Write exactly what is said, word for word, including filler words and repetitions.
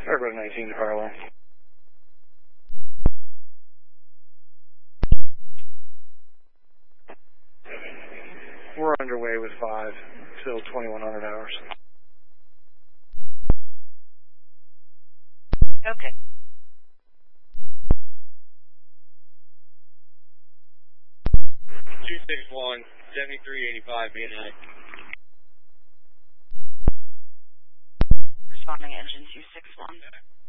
Airboat nineteen to fire alarm. We're underway with five, still twenty-one hundred hours. Okay. two six one, seventy-three eighty-five, B N I. Responding engine two six one.